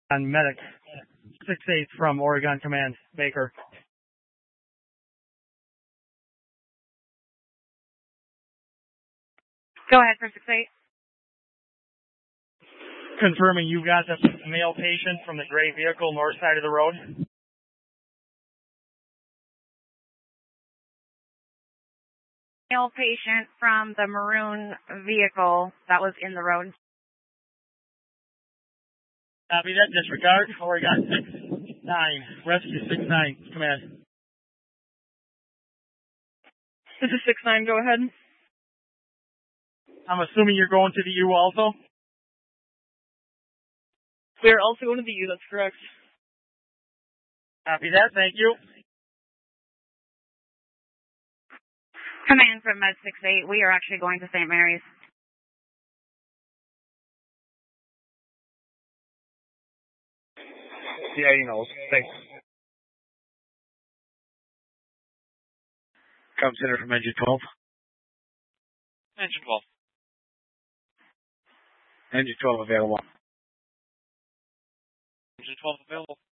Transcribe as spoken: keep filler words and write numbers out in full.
On medic six eight from Oregon Command, Baker. Go ahead for six eight. Confirming you got the male patient from the gray vehicle north side of the road. Male patient from the maroon vehicle that was in the road. Copy that. Disregard. Oregon six nine. Rescue six nine. Command. This is six nine. Go ahead. I'm assuming you're going to the U also? We are also going to the U. That's correct. Copy that. Thank you. Command from Med six eight. We are actually going to Saint Mary's. Yeah, he knows. Thanks. Come center from engine twelve. Engine twelve. Engine twelve available. Engine twelve available.